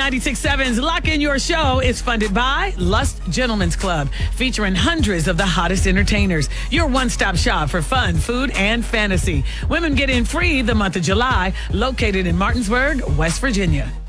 96.7's Lock In Your Show is funded by Lust Gentlemen's Club, featuring hundreds of the hottest entertainers. Your one-stop shop for fun, food, and fantasy. Women get in free the month of July, located in Martinsburg, West Virginia.